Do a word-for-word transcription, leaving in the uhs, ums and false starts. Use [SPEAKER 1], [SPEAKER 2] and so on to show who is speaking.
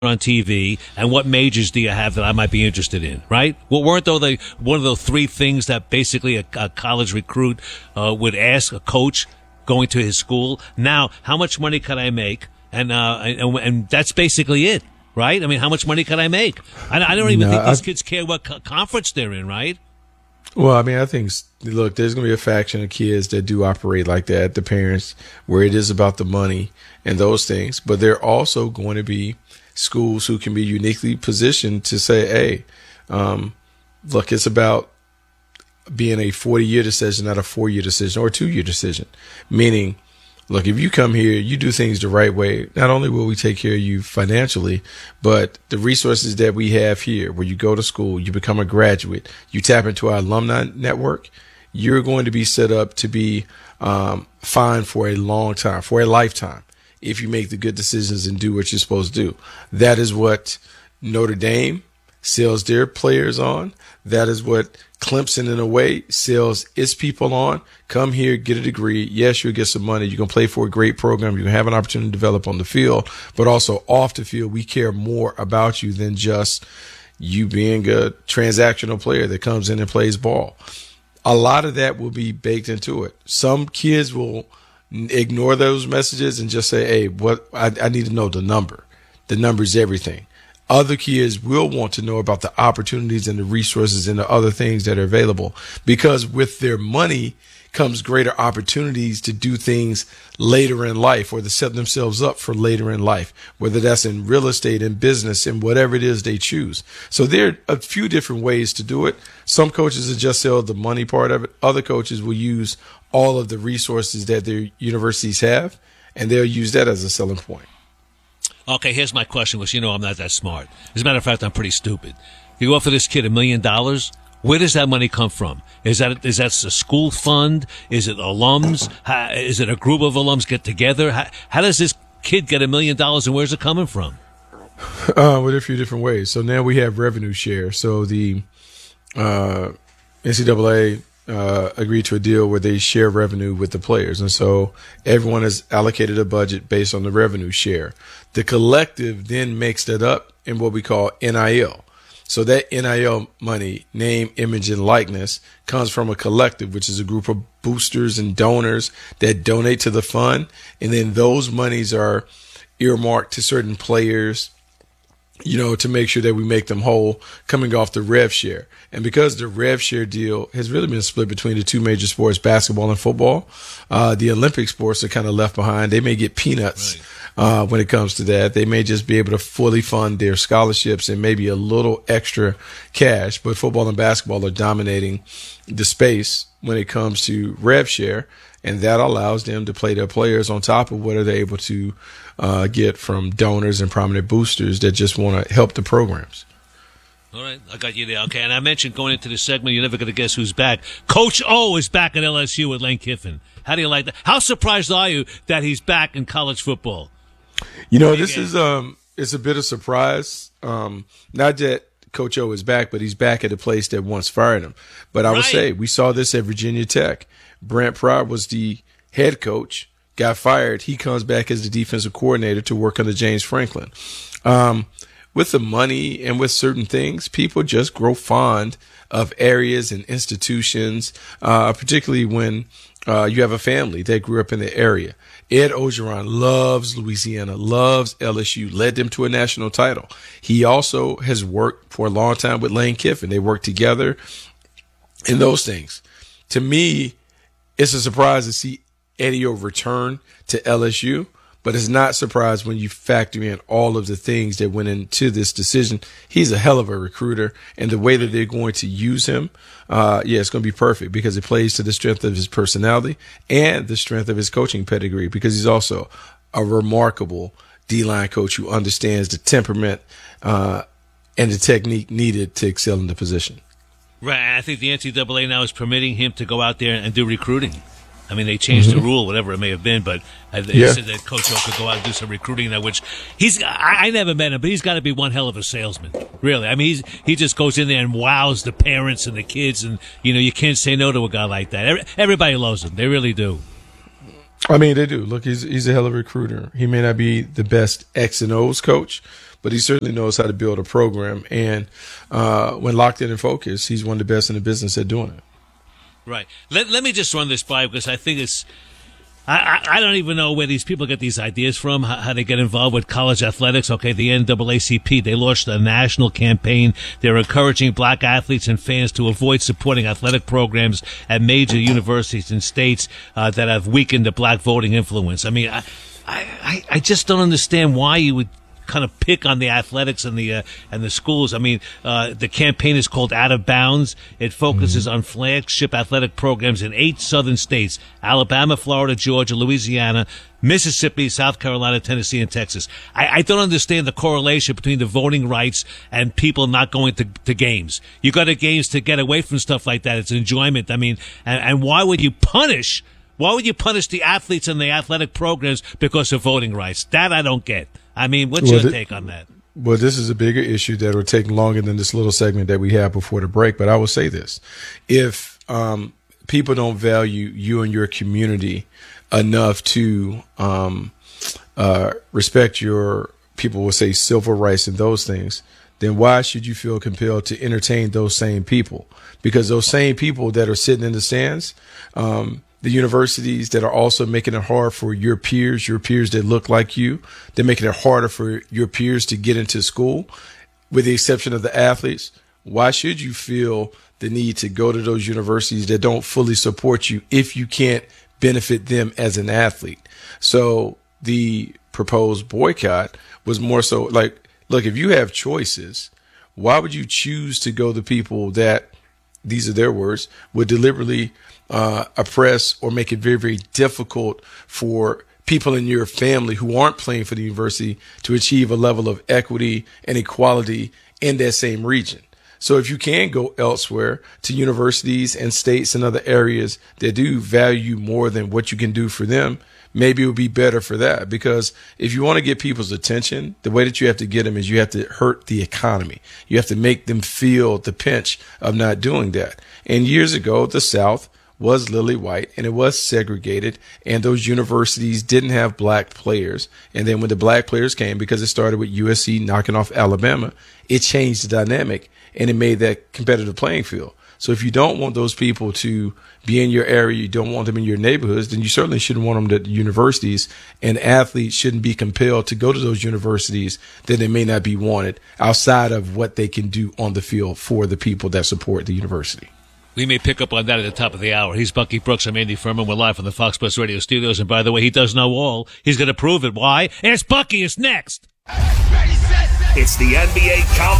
[SPEAKER 1] on T V, and what majors do you have that I might be interested in, right? Well, weren't those the, one of those three things that basically a, a college recruit uh, would ask a coach going to his school? Now, how much money can I make? And, uh, and, and that's basically it, right? I mean, how much money can I make? I, I don't even
[SPEAKER 2] no,
[SPEAKER 1] think these
[SPEAKER 2] I,
[SPEAKER 1] kids care what co- conference they're in, right?
[SPEAKER 2] Well, I mean, I think, look, there's going to be a faction of kids that do operate like that, the parents, where it is about the money and those things. But there are also going to be schools who can be uniquely positioned to say, hey, um, look, it's about being a forty-year decision, not a four-year decision or a two-year decision. Meaning, look, if you come here, you do things the right way, not only will we take care of you financially, but the resources that we have here, where you go to school, you become a graduate, you tap into our alumni network, you're going to be set up to be um, fine for a long time, for a lifetime, if you make the good decisions and do what you're supposed to do. That is what Notre Dame sells their players on. That is what Clemson, in a way, sells its people on. Come here, get a degree. Yes, you'll get some money. You can play for a great program. You can have an opportunity to develop on the field, but also off the field. We care more about you than just you being a transactional player that comes in and plays ball. A lot of that will be baked into it. Some kids will ignore those messages and just say, hey, what I, I need to know the number. The number is everything. Other kids will want to know about the opportunities and the resources and the other things that are available, because with their money comes greater opportunities to do things later in life, or to set themselves up for later in life, whether that's in real estate, in business, in whatever it is they choose. So there are a few different ways to do it. Some coaches will just sell the money part of it. Other coaches will use all of the resources that their universities have, and they'll use that as a selling point.
[SPEAKER 1] Okay, here's my question, which you know I'm not that smart. As a matter of fact, I'm pretty stupid. You offer this kid a million dollars, where does that money come from? Is that is that a school fund? Is it alums? How, is it a group of alums get together? How, how does this kid get a million dollars, and where's it coming from?
[SPEAKER 2] Uh, with a few different ways. So now we have revenue share. So the uh, N C double A uh, agreed to a deal where they share revenue with the players. And so everyone has allocated a budget based on the revenue share. The collective then makes that up in what we call N I L. So that N I L money, name, image, and likeness, comes from a collective, which is a group of boosters and donors that donate to the fund. And then those monies are earmarked to certain players, you know, to make sure that we make them whole, coming off the rev share. And because the rev share deal has really been split between the two major sports, basketball and football, uh, the Olympic sports are kind of left behind. They may get peanuts. Right. Uh, when it comes to that, they may just be able to fully fund their scholarships and maybe a little extra cash. But football and basketball are dominating the space when it comes to rev share, and that allows them to play their players on top of what are they able to uh, get from donors and prominent boosters that just want to help the programs.
[SPEAKER 1] All right, I got you there. Okay, and I mentioned going into this segment, you're never going to guess who's back. Coach O is back at L S U with Lane Kiffin. How do you like that? How surprised are you that he's back in college football?
[SPEAKER 2] You know, this is um, it's a bit of surprise. Um, not that Coach O is back, but he's back at a place that once fired him. But I
[SPEAKER 1] right.
[SPEAKER 2] would say we saw this at Virginia Tech. Brent Pry was the head coach, got fired. He comes back as the defensive coordinator to work under James Franklin. Um, with the money and with certain things, people just grow fond of areas and institutions, uh, particularly when uh, you have a family that grew up in the area. Ed Orgeron loves Louisiana, loves L S U, led them to a national title. He also has worked for a long time with Lane Kiffin. They worked together in those things. To me, it's a surprise to see Eddie O return to L S U, but it's not surprised when you factor in all of the things that went into this decision. He's a hell of a recruiter, and the way that they're going to use him, uh, yeah, it's going to be perfect because it plays to the strength of his personality and the strength of his coaching pedigree, because he's also a remarkable D-line coach who understands the temperament uh, and the technique needed to excel in the position.
[SPEAKER 1] Right. I think the N C double A now is permitting him to go out there and do recruiting. I mean, they changed mm-hmm. the rule, whatever it may have been, but they yeah. said that Coach O could go out and do some recruiting now, which he's, I, I never met him, but he's got to be one hell of a salesman. Really. I mean, he's, he just goes in there and wows the parents and the kids, and, you know, you can't say no to a guy like that. Every, everybody loves him. They really do.
[SPEAKER 2] I mean, they do. Look, he's he's a hell of a recruiter. He may not be the best X and O's coach, but he certainly knows how to build a program. And uh, when locked in and focused, he's one of the best in the business at doing it.
[SPEAKER 1] Right. Let Let me just run this by because I think it's. I, I don't even know where these people get these ideas from, how, how they get involved with college athletics. Okay, the N double A C P, they launched a national campaign. They're encouraging black athletes and fans to avoid supporting athletic programs at major universities and states uh, that have weakened the black voting influence. I mean, I, I, I just don't understand why you would kind of pick on the athletics and the uh, and the schools. I mean, uh, the campaign is called Out of Bounds. It focuses mm-hmm. on flagship athletic programs in eight southern states: Alabama, Florida, Georgia, Louisiana, Mississippi, South Carolina, Tennessee, and Texas. I, I don't understand the correlation between the voting rights and people not going to, to games. You go to games to get away from stuff like that. It's enjoyment. I mean, and, and why would you punish? Why would you punish the athletes and the athletic programs because of voting rights? That I don't get. I mean, what's
[SPEAKER 2] well,
[SPEAKER 1] your
[SPEAKER 2] th-
[SPEAKER 1] take on that?
[SPEAKER 2] Well, this is a bigger issue that will take longer than this little segment that we have before the break. But I will say this. If um, people don't value you and your community enough to um, uh, respect your, people will say, civil rights and those things, then why should you feel compelled to entertain those same people? Because those same people that are sitting in the stands, um, the universities that are also making it hard for your peers, your peers that look like you, they're making it harder for your peers to get into school, with the exception of the athletes. Why should you feel the need to go to those universities that don't fully support you if you can't benefit them as an athlete? So the proposed boycott was more so like, look, if you have choices, why would you choose to go to people that, these are their words, would deliberately uh, oppress or make it very, very difficult for people in your family who aren't playing for the university to achieve a level of equity and equality in that same region? So if you can go elsewhere to universities and states and other areas that do value more than what you can do for them, maybe it would be better for that. Because if you want to get people's attention, the way that you have to get them is you have to hurt the economy. You have to make them feel the pinch of not doing that. And years ago, the South was lily white and it was segregated, and those universities didn't have black players. And then when the black players came, because it started with U S C knocking off Alabama, it changed the dynamic and it made that competitive playing field. So if you don't want those people to be in your area, you don't want them in your neighborhoods, then you certainly shouldn't want them at universities, and athletes shouldn't be compelled to go to those universities that they may not be wanted outside of what they can do on the field for the people that support the university.
[SPEAKER 1] We may pick up on that at the top of the hour. He's Bucky Brooks. I'm Andy Furman. We're live from the Fox Sports Radio studios. And by the way, he does know all. He's going to prove it. Why? Ask Bucky. It's next.
[SPEAKER 3] It's the N B A Countdown.